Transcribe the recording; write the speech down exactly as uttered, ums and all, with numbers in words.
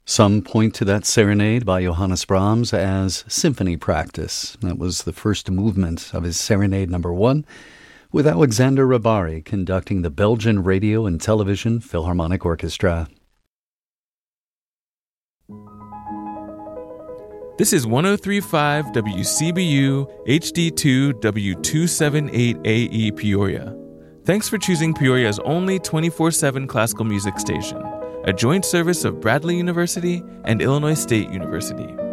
Some point to that serenade by Johannes Brahms as symphony practice. That was the first movement of his Serenade Number One, with Alexander Rybary conducting the Belgian Radio and Television Philharmonic Orchestra. This is one oh three point five W C B U H D two W two seventy-eight A E Peoria. Thanks for choosing Peoria's only twenty-four seven classical music station, a joint service of Bradley University and Illinois State University.